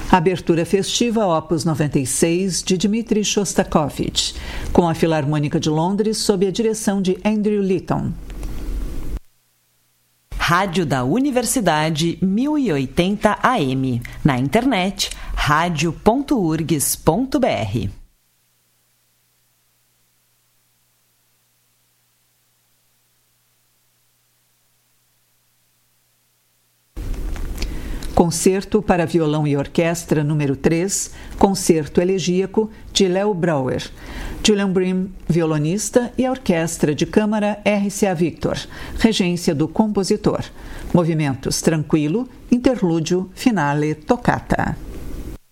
Abertura festiva Opus 96 de Dmitri Shostakovich, com a Filarmônica de Londres sob a direção de Andrew Litton. Rádio da Universidade 1080 AM. Na internet, radio.urgs.br. Concerto para violão e orquestra número 3, Concerto Elegíaco, de Leo Brouwer. Julian Bream, violonista, e a Orquestra de Câmara RCA Victor, regência do compositor. Movimentos tranquilo, interlúdio, finale, toccata.